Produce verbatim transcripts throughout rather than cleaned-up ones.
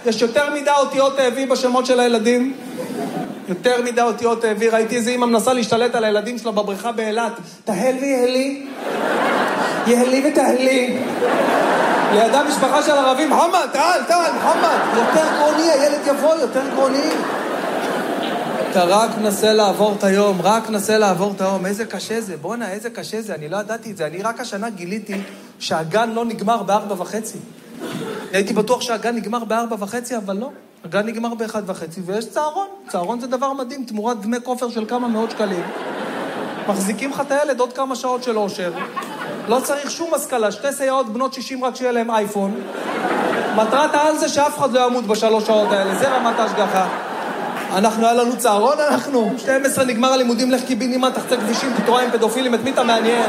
יש יותר מדי אותיות תאבי בשמות של הילדים. יותר מדי אותיות תאבי. ראיתי איזה אמא מנסה להשתלט על הילדים שלה בבריכה באילת. תהל ויהלי. יהלי ותהלי. לידה משפחה של ערבים. מוחמד, תהל, תהל, מוחמד. יותר גרוני, הילד יבוא, יותר גרוני. אתה רק נסה לעבור את היום, רק נסה לעבור את היום. איזה קשה זה, בונה, איזה קשה זה. אני לא ידעתי את זה. אני רק השנה גיליתי שהגן לא נגמר בארבע וחצי. הייתי בטוח שהגן נגמר בארבע וחצי, אבל לא. הגן נגמר באחד וחצי, ויש צהרון. צהרון זה דבר מדהים, תמורת דמי כופר של כמה מאות שקלים. מחזיקים לך את הילד עוד כמה שעות של אושר. לא צריך שום השכלה, שתי סייעות בנות שישים רק שיהיה להם אייפון. מטרת העל זה שאף אחד לא ימות בשלוש שעות האלה, זה רמת ההשגחה. אנחנו, היה לנו צהרון, אנחנו. שתים עשרה נגמר הלימודים, לך קיבינימה, תחצה כבישים, תתראה עם פדופילים, את מי אתה מעניין?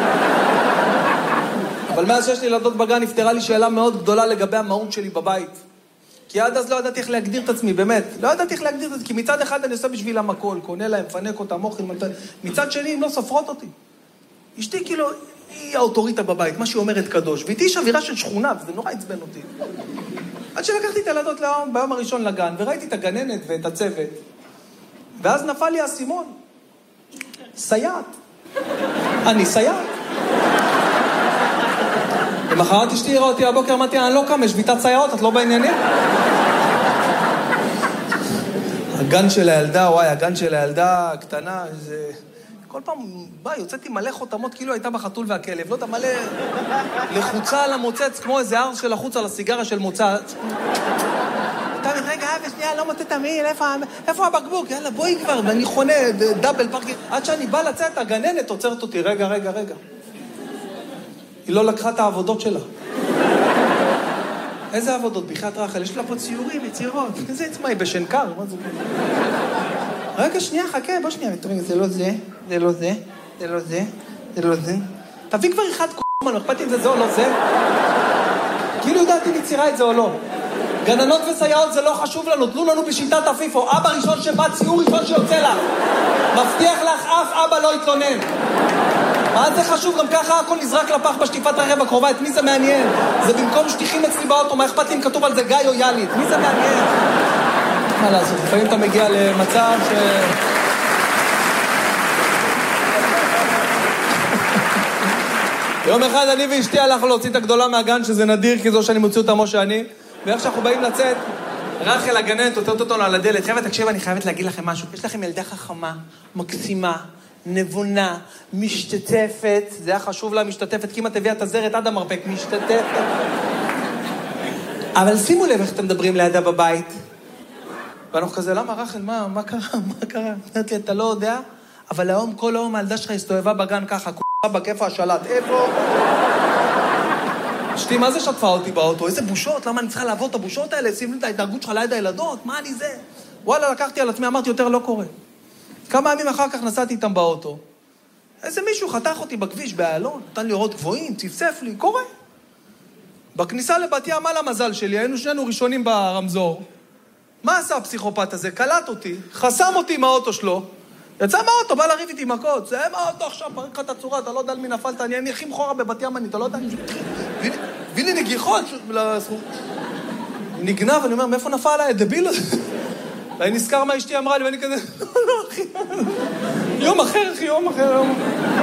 אבל מאז שיש לי ילדות בגן, נפתרה לי שאלה מאוד גדולה לגבי המהות שלי בבית. כי עד אז לא ידעתי איך להגדיר את עצמי, באמת. לא ידעתי איך להגדיר את עצמי, כי מצד אחד אני עושה בשבילם הכל, קונה להם, פנק אותם, אוכל, מצד שני הם לא סופרות אותי. אשתי כאילו, היא האוטוריטה בבית, מה שהיא אומרת קדוש, ואיתי יש אווירה של שכונה, וזה נורא עצבן אותי. עד שלקחתי את הילדות ליום, ביום הראשון לגן, וראיתי את הגננת ואת הצוות, ואז נפל לי הסימון. סייעת. אני סייעת. למחרת אשתי הראה אותי הבוקר, אמרתי, אני לא קם, יש שביתת סייעות, את לא בעניינים? הגן של הילדה, וואי, הגן של הילדה הקטנה, זה... כל פעם, ביי, יוצאתי מלא חותמות, כאילו הייתה בחתול והכלב, לא יודע, מלא לחוצה על המוצץ, כמו איזה ארז של החוץ על הסיגרה של מוצץ. תמיד, רגע, אבא, שנייה, לא מוצא תמיד, איפה הבקבוק? יאללה, בואי כבר, ואני חונה, דאבל פארקינג. עד שאני בא לצאת, הגננת עוצרת אותי, רגע, רגע, רגע. היא לא לקחה את העבודות שלה. איזה עבודות? בחיית רחל, יש לה פה ציורים, יצירות. איזה עצמה, היא בשנקר, מה זה? רגע, שנייה, חכה, בוא שנייה. זה לא זה, זה לא זה, זה לא זה, זה לא זה. תביא כבר אחד קומן, אכפת אם זה זה או לא זה. כאילו יודעת אם יצירה את זה או לא. גננות וסייעות זה לא חשוב לנו, תנו לנו בשיטת הפיפו. אבא ראשון שבא, ציור ראשון שיוצא לך. מבטיח לך, אף אבא לא יתלונן. מה זה חשוב? גם ככה הכל נזרק לפח בשטיפת הרכב הקרובה. את מי זה מעניין? זה במקום שטיחים אצלי באוטו, מה אכפת לי אם כתוב על זה גיא או יאלי? את מי זה מעניין? מה לעשות? לפעמים אתה מגיע למצב ש... יום אחד אני ואשתי הלכנו להוציא את הגדולה מהגן, שזה נדיר, כי זו שאני מוציא אותה כמו שאני, ואיך שאנחנו באים לצאת, רחל הגננת עוטרת אותנו על הדלת. חבר'ה, תקשיב, אני חייבת להגיד לכם משהו. יש לכם ילדה חכמה, מקסימה, נבונה, משתתפת, זה היה חשוב לה, משתתפת, כמעט הביאה את הזרת עד המרפק, משתתפת. אבל שימו לב איך אתם מדברים לידה בבית. ואנחנו כזה, למה רחל, מה, מה קרה, מה קרה? אמרת לי, אתה לא יודע, אבל היום, כל היום הילדה שלך הסתובבה בגן ככה, כולה בכיפה השלט, איפה? אשתי, מה זה שטפה אותי באוטו? איזה בושות, למה אני צריכה לעבוד את הבושות האלה? שים לי את ההתנהגות שלך ליד הילדות, מה אני זה? וואלה, לקחתי על עצמי, אמרתי, יותר לא קורה. כמה ימים אחר כך נסעתי איתם באוטו. איזה מישהו חתך אותי בכביש באלון, נתן לי אורות גבוהים, צפצף לי, קורה. בכניסה לבת ים, על המזל שלי, היינו שנינו ראשונים ברמזור. מה עשה הפסיכופת הזה? קלט אותי, חסם אותי עם האוטו שלו, יצא מהאוטו, בא להריב איתי מכות, זה מהאוטו עכשיו, פרק לך את הצורה, אתה לא יודע על מי נפלת, אני אניחים חורה בבת ים, אני, אתה לא יודע, הביא לי נגיחות, נגנב, אני אומר, מאיפה נפל עליי, דביל הזה? ואני נזכר מה אשתי אמרה לי, ואני כזה, לא, לא, אחי, יום אחר, אחי, יום אחר, יום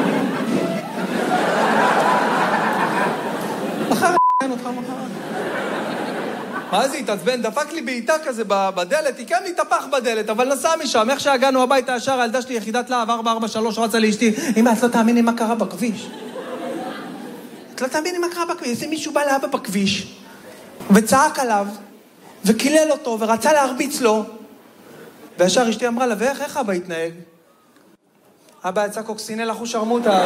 אחר. מחר, אין אותך מחר. מה זה התעצבן? דפק לי בעיטה כזה בדלת, היא כן התהפך בדלת, אבל נסע משם, איך שהגענו הביתה ישר, הילדה שלי יחידת להב ארבע ארבע שלוש, רצה לאשתי, אמא, את לא תאמיני מה קרה בכביש. את לא תאמיני מה קרה בכביש, איזה מישהו בא לאבא בכביש, וצעק עליו, וקילל אותו, ורצה להרביץ לו, וישר אשתי אמרה לה, ואיך, איך אבא התנהג? אבא יצא קוקסינל אחו שרמוטה.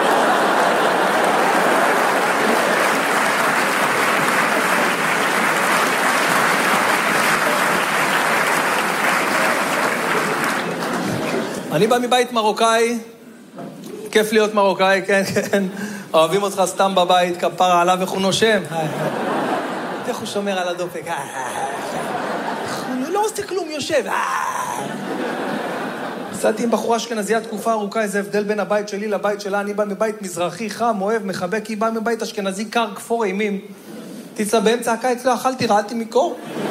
אני בא מבית מרוקאי, כיף להיות מרוקאי, כן, כן. אוהבים אותך סתם בבית, כפרה עליו איך הוא נושם. איך הוא שומר על הדופק. הוא לא עושה כלום, יושב. עשיתי עם בחורה אשכנזייה תקופה ארוכה, איזה הבדל בין הבית שלי לבית שלה. אני בא מבית מזרחי, חם, אוהב, מחבק, היא באה מבית אשכנזי, קר, כפור אימים. תצא באמצע הקיץ, לא אכלתי, רעדתי מקור.